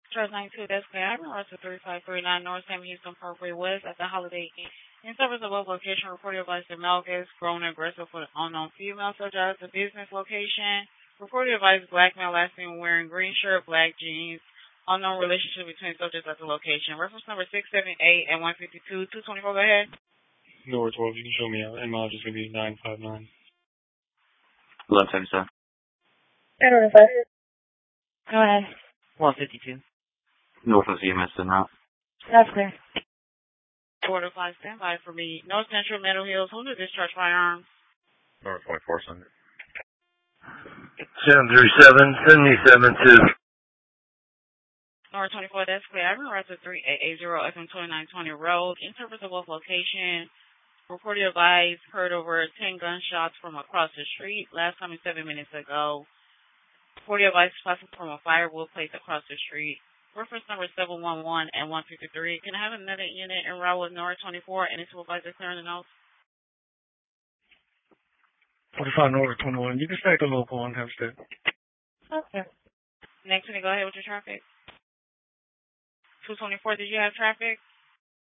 Charles 92, that's clear. I'm in Russell 3539 North Sam Houston Parkway West at the Holiday Inn. In service of both location, reported advice that male is grown and aggressive for the unknown female, such as the business location. Reported advice black male last name wearing green shirt, black jeans. Unknown relationship between subjects at the location. Reference number 678 and 152, 224, go ahead. Door 12, you can show me out, and mileage is going to be 959. Left side, sir. Go ahead. 152. North of CMS and out. That's clear. Quarter 5, stand by for me. North Central Meadow Hills, who to discharge firearms? North 24 Sunday. 737, 772. North 24, that's clear. I'm in Russell 3880 FM 2920 Road. In service of both location. Reported advice heard over 10 gunshots from across the street. Last time is 7 minutes ago. Reported advice possible from a firewood place across the street. Reference number 711 and 153. Can I have another unit en route with North 24 and its supervisor clearing the notes? 45 North 21. You can stack the local on Hempstead. Okay. Next, can you go ahead with your traffic? 224, did you have traffic?